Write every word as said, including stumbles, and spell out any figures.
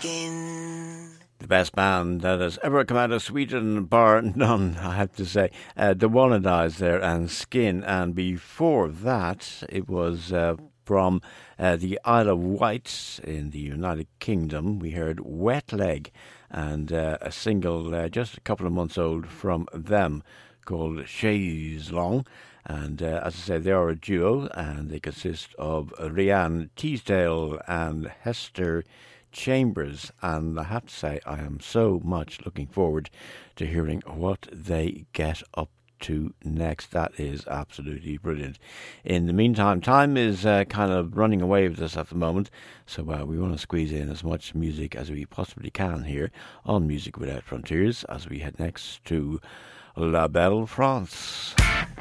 Skin. The best band that has ever come out of Sweden, bar none, I have to say. Uh, the Wannadies there and Skin. And before that, it was uh, from uh, the Isle of Wight in the United Kingdom. We heard Wet Leg and uh, a single uh, just a couple of months old from them called Chaise Long. And uh, as I say, they are a duo and they consist of Rianne Teasdale and Hester Chambers, and I have to say I am so much looking forward to hearing what they get up to next. That is absolutely brilliant. In the meantime, time is uh, kind of running away with us at the moment, so uh, we want to squeeze in as much music as we possibly can here on Music Without Frontiers as we head next to La Belle France.